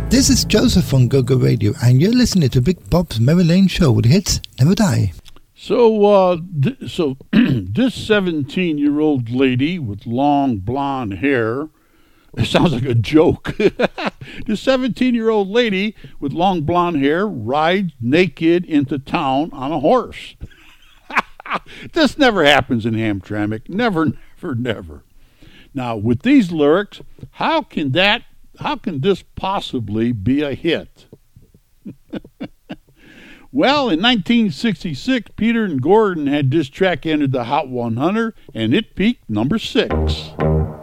This is Joseph on Go-Go Radio, and you're listening to Big Bob's Merry Lane Show with hits never die. So this 17-year-old lady with long blonde hair, it sounds like a joke. This 17-year-old lady with long blonde hair rides naked into town on a horse. This never happens in Hamtramck. Never, never, never. Now, with these lyrics, how can this possibly be a hit? Well, in 1966, Peter and Gordon had this track entered the Hot 100, and it peaked number 6.